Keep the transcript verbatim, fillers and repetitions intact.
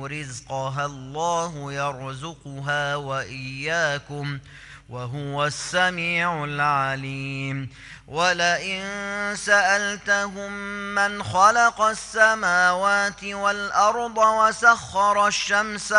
رزقها الله يرزقها وإياكم وهو السميع العليم. ولئن سألتهم من خلق السماوات والأرض وسخر الشمس